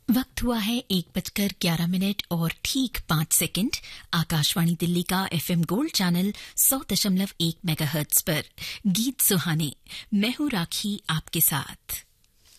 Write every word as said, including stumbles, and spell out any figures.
वक्त हुआ है एक बजकर ग्यारह मिनट और ठीक पांच सेकंड। आकाशवाणी दिल्ली का एफएम गोल्ड चैनल सौ दशमलव एक मेगाहर्ट्ज पर गीत सुहाने। मैं हूं राखी आपके साथ।